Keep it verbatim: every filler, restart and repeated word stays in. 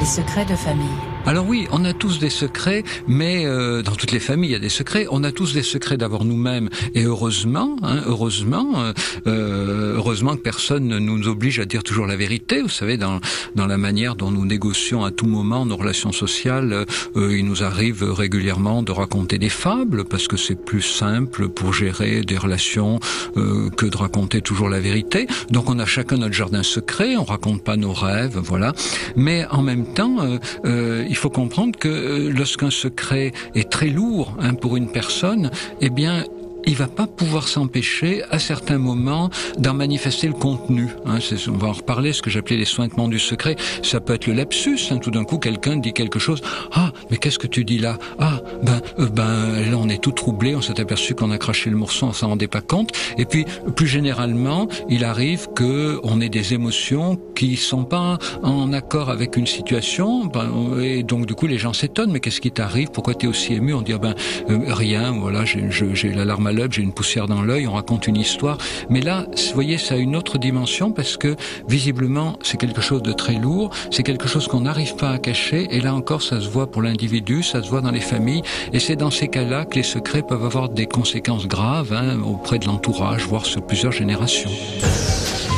Les secrets de famille. Alors oui, on a tous des secrets, mais euh, dans toutes les familles, il y a des secrets. On a tous des secrets d'abord nous-mêmes, et heureusement, hein, heureusement, euh, heureusement que personne ne nous oblige à dire toujours la vérité. Vous savez, dans dans la manière dont nous négocions à tout moment nos relations sociales, euh, il nous arrive régulièrement de raconter des fables parce que c'est plus simple pour gérer des relations euh, que de raconter toujours la vérité. Donc on a chacun notre jardin secret, on raconte pas nos rêves, voilà. Mais en même temps, euh, euh, il faut comprendre que euh, lorsqu'un secret est très lourd hein, pour une personne, eh bien il va pas pouvoir s'empêcher à certains moments d'en manifester le contenu. Hein, c'est, on va en reparler, ce que j'appelais les sointements du secret. Ça peut être le lapsus. Hein, tout d'un coup, quelqu'un dit quelque chose. Ah, mais qu'est-ce que tu dis là? Ah, ben, euh, ben, là, on est tout troublé. On s'est aperçu qu'on a craché le morceau, on s'en rendait pas compte. Et puis, plus généralement, il arrive que on ait des émotions qui sont pas en accord avec une situation. Ben, et donc, du coup, les gens s'étonnent. Mais qu'est-ce qui t'arrive? Pourquoi t'es aussi ému? On dit, ah, ben, euh, rien. Voilà, j'ai, je, j'ai la larme à l'œil, j'ai une poussière dans l'œil, on raconte une histoire. Mais là, vous voyez, ça a une autre dimension parce que, visiblement, c'est quelque chose de très lourd, c'est quelque chose qu'on n'arrive pas à cacher, et là encore, ça se voit pour l'individu, ça se voit dans les familles, et c'est dans ces cas-là que les secrets peuvent avoir des conséquences graves hein, auprès de l'entourage, voire sur plusieurs générations.